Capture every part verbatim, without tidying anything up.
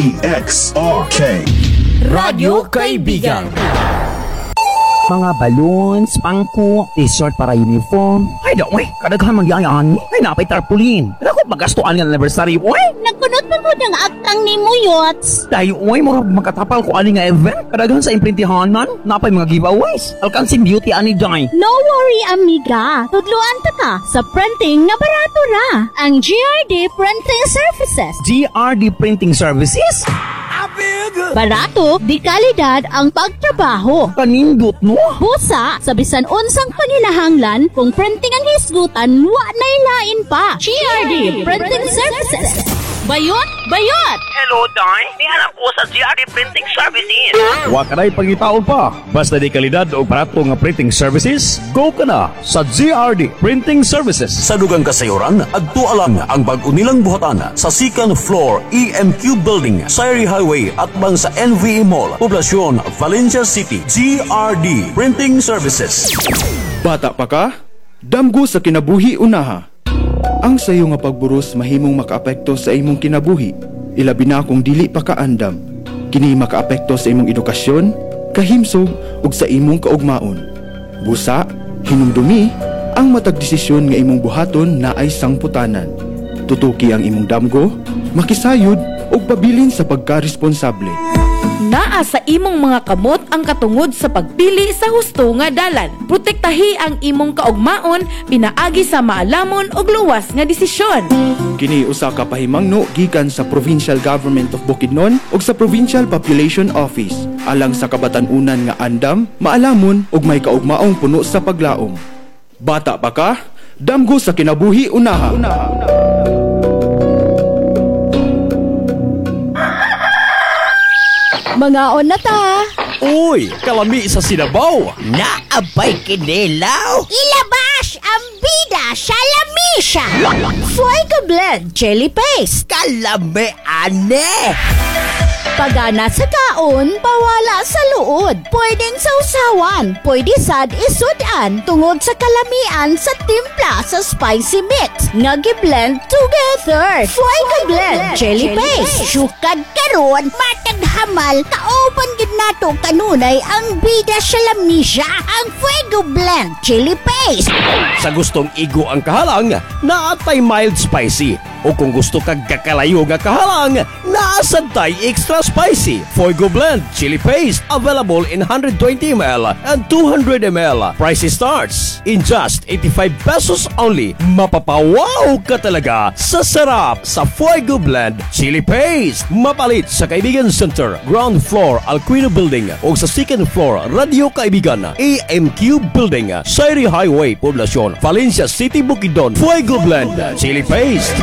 D X R K Radyo Kaibigan. Mga balloons, pangko, t-shirt para uniform. Ay, daw, eh, kadaghan magyayaan. Ay, napay tarpaulin. Ako, magastuan ng anniversary, oy. Nagkunot pa mo ng aktang ni mo, Yots. Dahil, oy, mura magkatapal ko ani nga event. Kadaghan sa imprintihanan, napay mga giveaways. Alkansing beauty ani day. No worry, amiga. Tudluan ta ka sa printing na barato ra. Ang G R D Printing Services. G R D Printing Services? Barato, di kalidad ang pagtrabaho. Kanindot, no? Busa, sa bisan unsang panilahanglan, kung printing ang hisgutan, wa na ilain pa. G R D Printing Services. Bayot! Bayot! Hello, Day. Nihanap ko sa G R D Printing Services. Wa ka na'y pangitaon pa. Basta di kalidad o barato nga printing services, go ka na sa G R D Printing Services. Sa dugang kasayuran, adto alang ang bag-o nilang buhatan sa second floor E M Q Building, Sayri Highway at bang sa N V E Mall, Poblacion, Valencia City. G R D Printing Services. Bata pa ka? Damgo sa kinabuhi unaha. Ang sayo nga pagburos mahimong makaapekto sa imong kinabuhi. Ilabi na kung dili pa kaandam. Kini makaapekto sa imong edukasyon, kahimsog ug sa imong kaugmaon. Busa, hinumdumi ang matag desisyon nga imong buhaton na ay sangputanan. Tutuki ang imong damgo, makisayod ug pabilin sa pagkaresponsable. Naa sa imong mga kamot ang katungod sa pagpili sa husto nga dalan. Protektahi ang imong kaugmaon pinaagi sa maalamon ug luwas nga desisyon. Kini usa ka pahimangno gikan sa Provincial Government of Bukidnon ug sa Provincial Population Office alang sa kabatan-unan nga andam, maalamon ug may kaugmaong puno sa paglaom. Bata pa ka? Damgo sa kinabuhi unaha. unaha, unaha. Mga on na ta. Uy, kalami sa Sinabaw. Naabay kinilaw. Ilabas ang bida sa lamisa. Fuego Blend Chili Paste. Kalami, ane. Pagana sa kaon, pawala sa luod. Pwedeng sausawan, pwede sad isudan tungod sa kalamian sa timpla sa spicy mix. Nagi-blend together. Fuego Blend Chili Paste. Sukad karon, matag hamal, kaoban gid nato kanunay ang bida sa lamisa. Ang Fuego Blend Chili Paste. Sa gustong igo ang kahalang, naatay mild spicy. O kung gusto kag kakalayo nga kahalang, naasantay extra spicy. Fuego Blend Chili Paste available in one hundred twenty milliliters and two hundred milliliters. Price starts in just eighty-five pesos only. Mapapawaw ka talaga sa sarap sa Fuego Blend Chili Paste. Mapalit sa Kaibigan Center, ground floor Alquino Building o sa second floor Radio Kaibigan, A M Q Building, Sayri Highway, Poblacion, Valencia City, Bukidnon. Fuego Blend Chili Paste.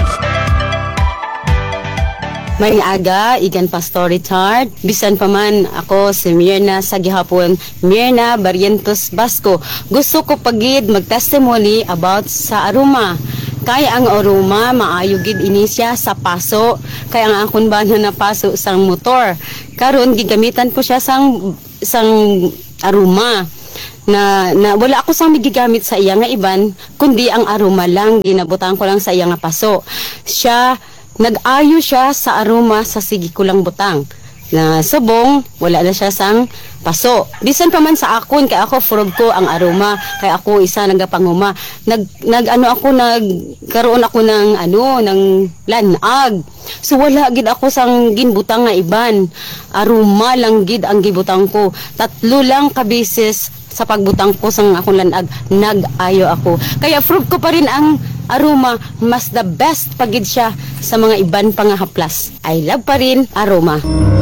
May aga, igan Pastori Tart. Bisan pa man ako si Mirna sa gihapon, Mirna Barrientos Basco. Gusto ko pagid mag-testimony about sa aroma. Kaya ang aroma, maayo gid ini siya sa paso. Kaya ang akong ba na paso sang motor. Karon gigamitan ko siya sang, sang aroma. Na, na wala ako sang gigamit sa iya nga iban, kundi ang aroma lang, ginabutan ko lang sa iya nga paso. Siya nag-ayo siya sa aroma sa sige ko lang butang. Na subong, wala na siya sang paso. Bisan pa man sa akon, kaya ako furog ko ang aroma, kaya ako isa nagapanguma. Nag, nag ano ako, nagkaroon ako ng ano, ng lanag. So wala gid ako sang ginbutang nga iban. Aroma lang gid ang gibutang ko. Tatlo lang ka beses sa pagbutang ko sang akong lanag, nag-ayo ako. Kaya proof ko pa rin ang aroma, mas the best pagid siya sa mga iban pang haplas. I love pa rin aroma.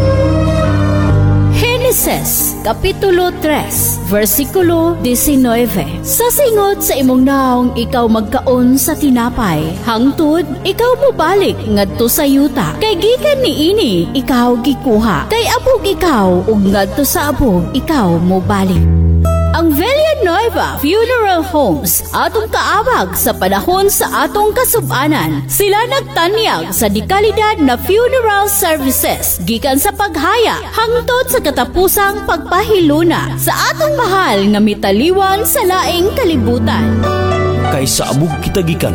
Genesis, Kapitulo three, versikulo nineteen. Sa singot sa imong naong ikaw magkaon sa tinapay, hangtod ikaw mobalik ngadto sa yuta. Kay gikan niini ikaw gikuha, kay abog ikaw ug ngadto sa abog ikaw mobalik. Ang Villanueva Funeral Homes atong kaabag sa panahon sa atong kasub-anan. Sila nagtanyag sa dekalidad na funeral services gikan sa paghaya hangtod sa katapusang pagpahiluna sa atong mahal nga mitaliwan sa laing kalibutan. Kaysa abog kita gikan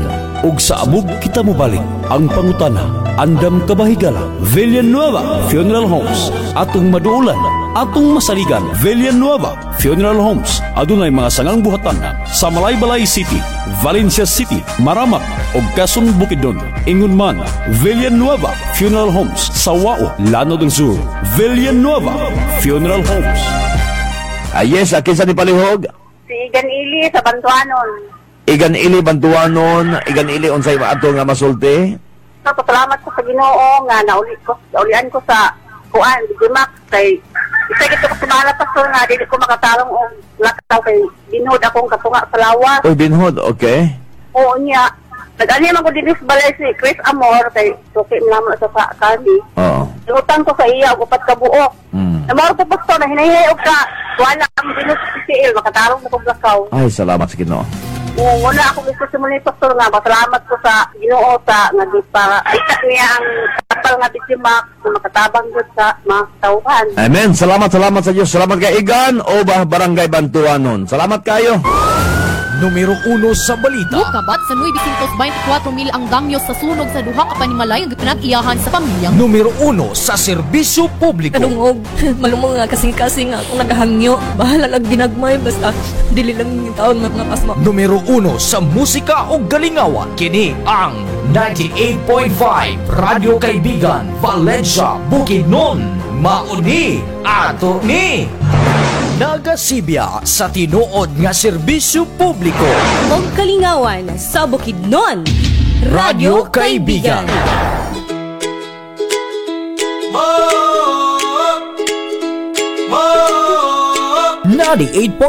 ug sa amog kita mobalik ang pangutana, andam kabahigala, Villanueva Funeral Homes, atong maduulan, atong masaligan. Villanueva Funeral Homes adunay mga sangang buhatan sa Malaybalay City, Valencia City, Maramak ug Quezon Bukidnon. Ingon man, Villanueva Funeral Homes sa Wao, Lanao del Sur. Villanueva Funeral Homes. Ah, yes, akin sa ni palihog. Si Igan Ili sa Bantuanon. Igan ili bantuanon, igan ili unsay maato nga masulti. So, pasalamat ko sa Ginoo nga nauli ko, naulian ko sa kuan, Digimax kay isa gito ko sumala pastor nga dili ko makatarong og lakaw kay binhod akong katunga sa lawas. Oy, binhod, okay. Oo niya. Nag-ani man ko dili sa balay si Chris Amor kay suki mo sa sa kani. Oo. Lutang ko sa iya og upat ka buok. Mm. Namaro ko pastor na hinahihay og ka wala ang binhod sa C L makatarong na kog lakaw. Ay, salamat sa Ginoo. Oo, wala ako gusto sa muli, Pastor, nga. Masalamat ko sa Ginoo sa nga di para kita niya ang kapal nga bitimak na makatabang yun sa mga tauhan. Amen. Salamat, salamat sa Diyos. Salamat kay Igan o bah Barangay Bantuanon. Salamat kayo. Numero uno sa balita. Kabat sa nueve twenty-four mil ang damyo sa sunog sa duha ka panimalay ang pinag-iyahan sa pamilyang. Numero uno sa serbisyo publiko. Kadungog, malumong nga kasing-kasing nga akong nagahangyo. Bahala lang ginagmay, basta dili lang yung taon matnapas mo. Numero uno sa musika o galingawan. Kini ang ninety-eight point five Radyo Kaibigan, Valencia, Bukidnon. Mauni ato ni nagasibya sa tinuod nga serbisyo publiko. Og kalingawan sa Bukidnon. Radyo Kaibigan. ninety-eight